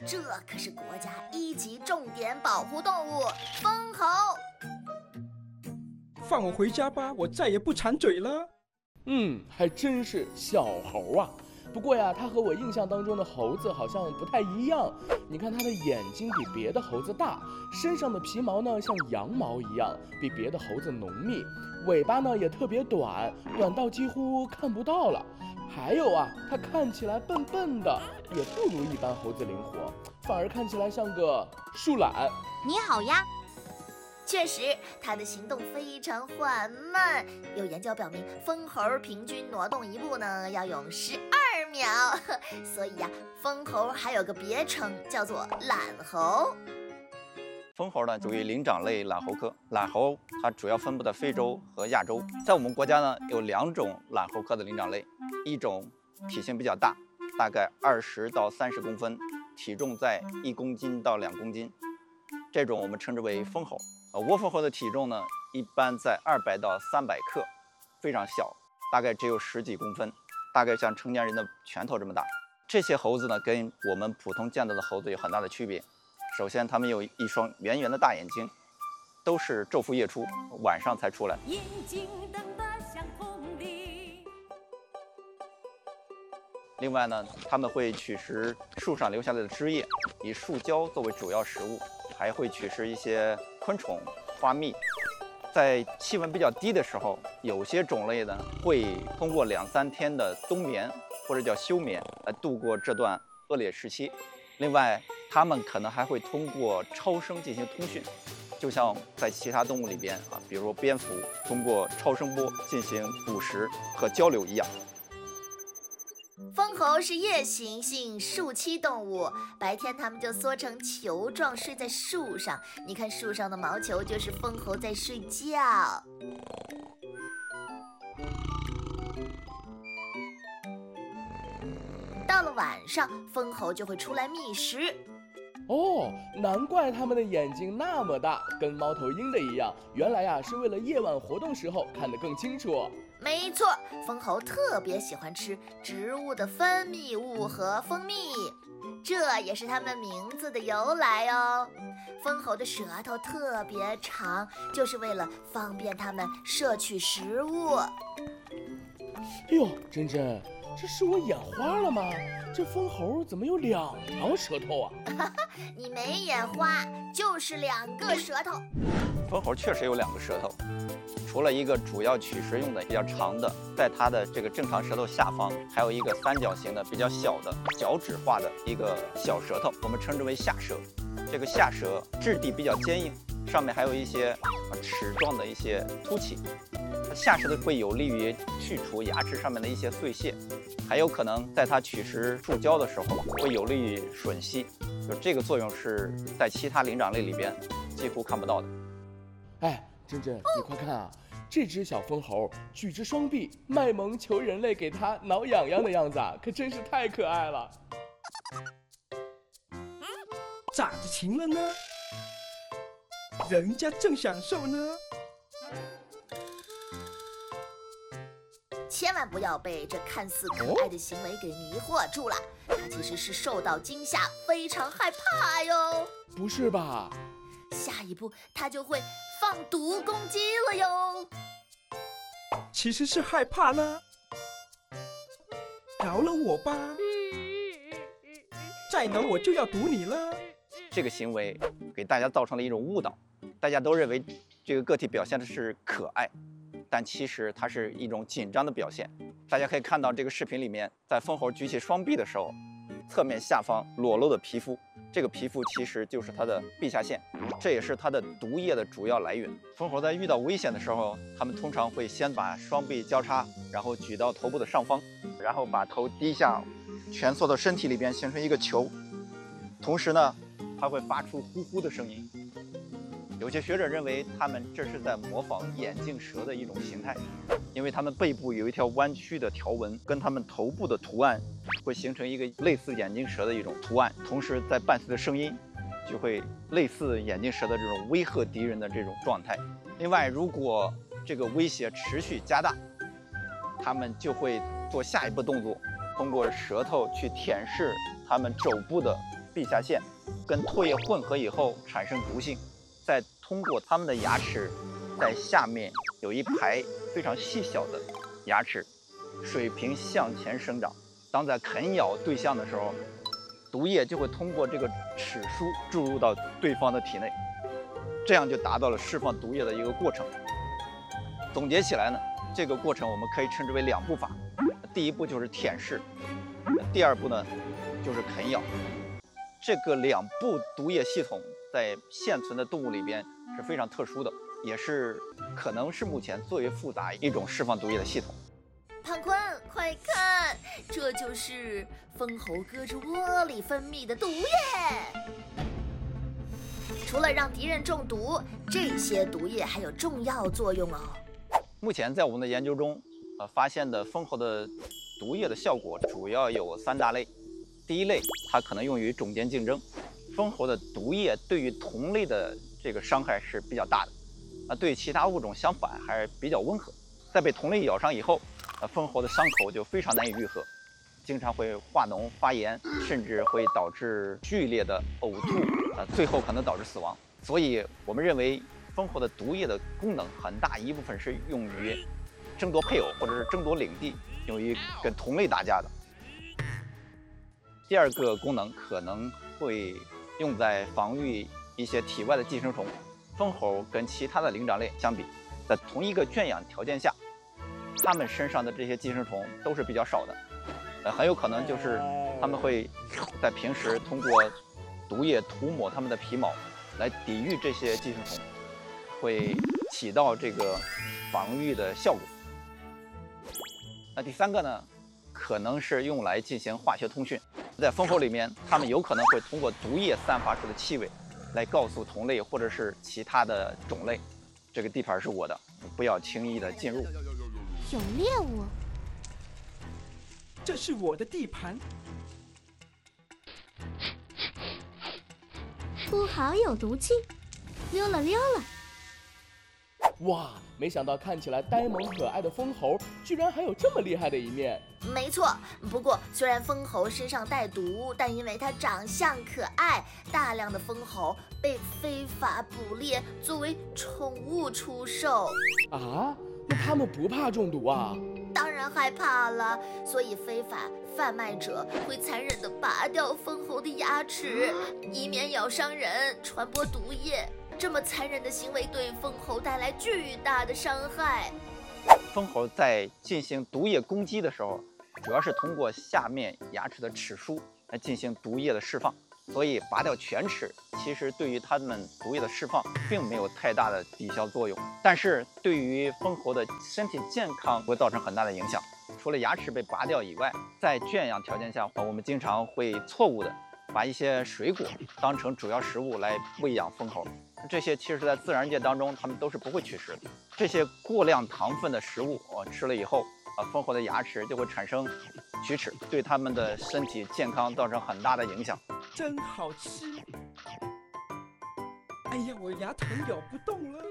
这可是国家1级重点保护动物蜂猴。 放我回家吧，我再也不馋嘴了。 还真是小猴啊。不过呀，它和我印象当中的猴子好像不太一样。你看它的眼睛比别的猴子大，身上的皮毛呢像羊毛一样，比别的猴子浓密，尾巴呢也特别短，短到几乎看不到了。还有啊，它看起来笨笨的，也不如一般猴子灵活，反而看起来像个树懒。 你好呀。 确实，它的行动非常缓慢。有研究表明，蜂猴平均挪动一步呢要用12秒，所以呀，蜂猴还有个别称叫做懒猴。 蜂猴呢属于灵长类懒猴科，懒猴它主要分布在非洲和亚洲。在我们国家呢，有2种懒猴科的灵长类，一种体型比较大，大概20到30公分，体重在1公斤到2公斤，这种我们称之为蜂猴。窝蜂猴的体重呢，一般在200到300克，非常小，大概只有10几公分，大概像成年人的拳头这么大。这些猴子呢，跟我们普通见到的猴子有很大的区别。首先，它们有一双圆圆的大眼睛，都是昼伏夜出，晚上才出来。眼睛瞪得像铜铃。另外呢，它们会取食树上留下来的枝叶，以树胶作为主要食物，还会取食一些昆虫、花蜜。在气温比较低的时候，有些种类呢会通过2、3天的冬眠或者叫休眠来度过这段恶劣时期。另外，它们可能还会通过超声进行通讯，就像在其他动物里边啊，比如说蝙蝠通过超声波进行捕食和交流一样。 蜂猴是夜行性树栖动物，白天它们就缩成球状睡在树上，你看树上的毛球就是蜂猴在睡觉。到了晚上，蜂猴就会出来觅食。 难怪它们的眼睛那么大，跟猫头鹰的一样，原来呀是为了夜晚活动时候看得更清楚。 没错，蜂猴特别喜欢吃植物的分泌物和蜂蜜，这也是它们名字的由来哦。蜂猴的舌头特别长，就是为了方便它们摄取食物。 哎呦，珍珍，这是我眼花了吗？这蜂猴怎么有2条舌头啊？ 你没眼花，就是2个舌头。 蜂猴确实有2个舌头，除了一个主要取食用的比较长的，在它的这个正常舌头下方，还有一个3角形的比较小的角质化的一个小舌头，我们称之为下舌。这个下舌质地比较坚硬，上面还有一些齿状的一些凸起。下舌会有利于去除牙齿上面的一些碎屑，还有可能在它取食树胶的时候会有利于吮吸，就这个作用是在其他灵长类里边几乎看不到的。 哎，珍珍，你快看啊，这只小蜂猴举着双臂，卖萌求人类给它挠痒痒的样子啊，可真是太可爱了。 咋的情了呢？人家正享受呢。 千万不要被这看似可爱的行为给迷惑住了，它其实是受到惊吓，非常害怕哟。 不是吧？ 下一步它就会放毒攻击了哟。 其实是害怕了。饶了我吧，再挠我就要毒你了。 这个行为给大家造成了一种误导，大家都认为这个个体表现的是可爱，但其实它是一种紧张的表现。大家可以看到这个视频里面，在蜂猴举起双臂的时候，侧面下方裸露的皮肤，这个皮肤其实就是它的臂下腺，这也是它的毒液的主要来源。蜂猴在遇到危险的时候，它们通常会先把双臂交叉，然后举到头部的上方，然后把头低下，蜷缩到身体里边形成一个球，同时呢，它会发出呼呼的声音。有些学者认为，它们这是在模仿眼镜蛇的一种形态，因为它们背部有一条弯曲的条纹，跟它们头部的图案会形成一个类似眼镜蛇的一种图案，同时在伴随的声音就会类似眼镜蛇的这种威吓敌人的这种状态。另外，如果这个威胁持续加大，它们就会做下一步动作，通过舌头去舔舐它们肘部的壁下腺，跟唾液混合以后产生毒性，再通过它们的牙齿，在下面有一排非常细小的牙齿，水平向前生长。当在啃咬对象的时候，毒液就会通过这个齿梳注入到对方的体内，这样就达到了释放毒液的一个过程。总结起来呢，这个过程我们可以称之为2步法。第一步就是舔舐，第二步呢就是啃咬。这个2步毒液系统在现存的动物里边是非常特殊的，也是可能是目前最为复杂一种释放毒液的系统。 胖宽，快看，这就是蜂猴胳肢窝里分泌的毒液。除了让敌人中毒，这些毒液还有重要作用哦。 目前在我们的研究中，发现的蜂猴的毒液的效果主要有3大类。第一类，它可能用于种间竞争。蜂猴的毒液对于同类的这个伤害是比较大的，对其他物种相反还是比较温和。在被同类咬伤以后，蜂猴的伤口就非常难以愈合，经常会化脓发炎，甚至会导致剧烈的呕吐，最后可能导致死亡。所以我们认为蜂猴的毒液的功能很大一部分是用于争夺配偶或者是争夺领地，用于跟同类打架的。第二个功能可能会用在防御一些体外的寄生虫。蜂猴跟其他的灵长类相比，在同一个圈养条件下，它们身上的这些寄生虫都是比较少的，很有可能就是它们会在平时通过毒液涂抹它们的皮毛来抵御这些寄生虫，会起到这个防御的效果。那第3个呢，可能是用来进行化学通讯。在蜂猴里面，它们有可能会通过毒液散发出的气味来告诉同类或者是其他的种类，这个地盘是我的，不要轻易的进入。 有猎物， 这是我的地盘。 不好有毒气，溜了溜了。 哇，没想到看起来呆萌可爱的蜂猴，居然还有这么厉害的一面。 没错，不过虽然蜂猴身上带毒，但因为它长相可爱，大量的蜂猴被非法捕猎作为宠物出售。 啊？那他们不怕中毒啊？ 当然害怕了，所以非法贩卖者会残忍地拔掉蜂猴的牙齿，以免咬伤人，传播毒液。这么残忍的行为对蜂猴带来巨大的伤害。 蜂猴在进行毒液攻击的时候，主要是通过下面牙齿的齿梳来进行毒液的释放，所以拔掉全齿其实对于它们毒液的释放并没有太大的抵消作用，但是对于蜂猴的身体健康会造成很大的影响。除了牙齿被拔掉以外，在圈养条件下，我们经常会错误的把一些水果当成主要食物来喂养蜂猴，这些其实在自然界当中它们都是不会取食的。这些过量糖分的食物吃了以后，蜂猴的牙齿就会产生龋齿，对它们的身体健康造成很大的影响。 真好吃！哎呀，我牙疼咬不动了。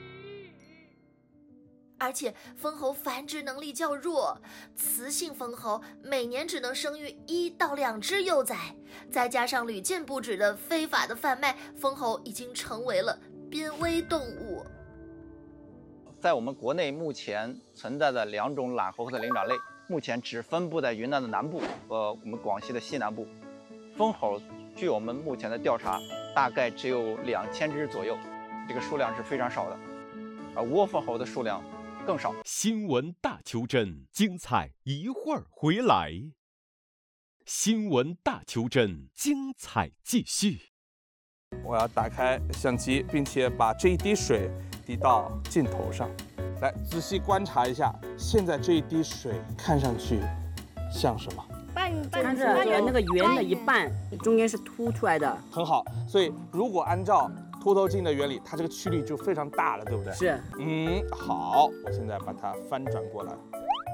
而且蜂猴繁殖能力较弱，雌性蜂猴每年只能生育1到2只幼崽，再加上屡禁不止的非法的贩卖，蜂猴已经成为了濒危动物。 在我们国内目前存在的2种懒猴科的灵长类，目前只分布在云南的南部和我们广西的西南部。蜂猴据我们目前的调查，大概只有2000只左右，这个数量是非常少的。而窝蜂猴的数量更少。 新闻大求真，精彩一会儿回来。新闻大求真，精彩继续。 我要打开相机，并且把这一滴水滴到镜头上，来仔细观察一下，现在这一滴水看上去像什么？ 它是那个圆的一半，中间是凸出来的。 很好，所以如果按照凸透镜的原理，它这个曲率就非常大了，对不对？ 是。 好，我现在把它翻转过来。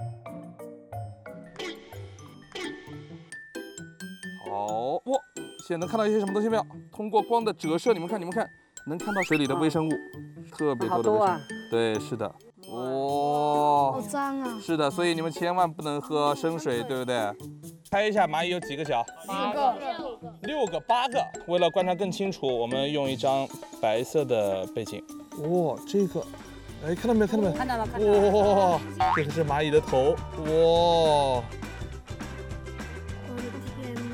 好，哇，现在能看到一些什么东西没有？通过光的折射，你们看，能看到水里的微生物，特别多的微生物。啊、对，是的。哇， 好脏啊！ 是的，所以你们千万不能喝生水，对不对？ 猜一下蚂蚁有几个脚？6个、8个。为了观察更清楚，我们用一张白色的背景。哇，这个，哎，看到没有？看到没有？ 看到了。 哇，这个是蚂蚁的头。哇， 我的天哪！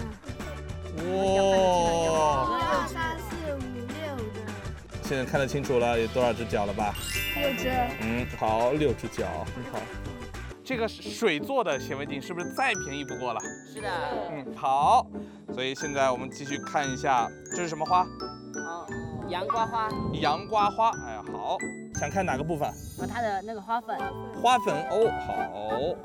哇， 1、2、3、4、5、6的。 现在看得清楚了，有多少只脚了吧 6只。 好，6只脚，很好。这个水做的显微镜是不是再便宜不过了？ 是的。 好，所以现在我们继续看一下，这是什么花？ 好，阳瓜花。 阳瓜花。哎呀，好，想看哪个部分？ 它的那个花粉。 花粉哦，好。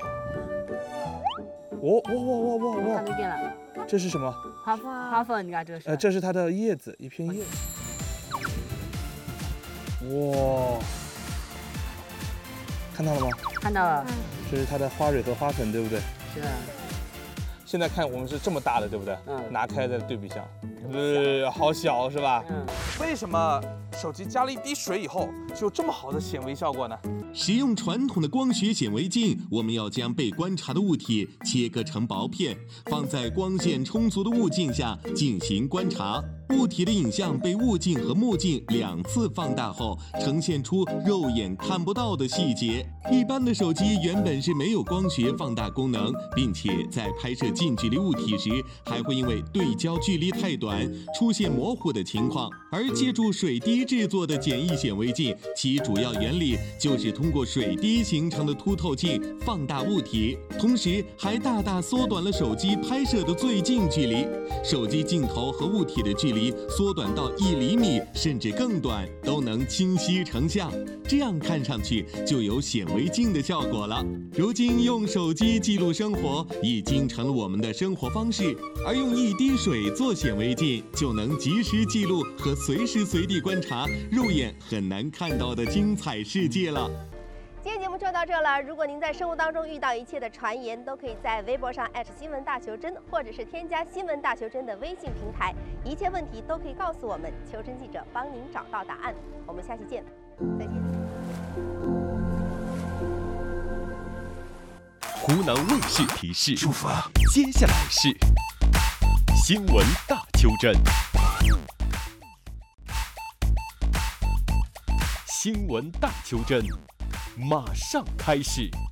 哇！ 看得见了。 这是什么？ 花粉，你看这是。 这是它的叶子，一片叶子。哇，看到了吗？ 看到了。 这是它的花蕊和花粉，对不对？ 是的。 现在看我们是这么大的，对不对？拿开再对比下，好小是吧？为什么手机加了一滴水以后就有这么好的显微效果呢？ 使用传统的光学显微镜，我们要将被观察的物体切割成薄片，放在光线充足的物镜下进行观察。物体的影像被物镜和目镜2次放大后，呈现出肉眼看不到的细节。一般的手机原本是没有光学放大功能，并且在拍摄近距离物体时，还会因为对焦距离太短出现模糊的情况。而借助水滴制作的简易显微镜，其主要原理就是通过水滴形成的凸透镜放大物体，同时还大大缩短了手机拍摄的最近距离。手机镜头和物体的距离缩短到1厘米甚至更短，都能清晰成像。这样看上去就有显微镜的效果了。如今用手机记录生活已经成了我们的生活方式，而用一滴水做显微镜，就能及时记录和随时随地观察肉眼很难看到的精彩世界了。 今天节目就到这了。如果您在生活当中遇到一切的传言，都可以在微博上新闻大求真，或者是添加新闻大求真的微信平台，一切问题都可以告诉我们，求真记者帮您找到答案。我们下期见，再见。 湖南卫视提示：出发，接下来是新闻大求真。新闻大求真，马上开始。